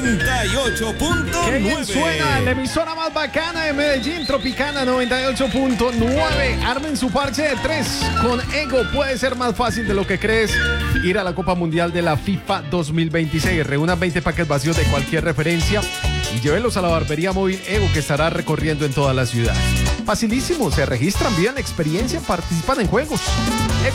98.9. Qué bien suena la emisora más bacana de Medellín, Tropicana 98.9. Armen su parche de 3 con Ego. Puede ser más fácil de lo que crees ir a la Copa Mundial de la FIFA 2026. Reúnan 20 paquetes vacíos de cualquier referencia y llévenlos a la barbería móvil Ego, que estará recorriendo en toda la ciudad. Facilísimo, se registran, vivan la experiencia, participan en juegos. Ego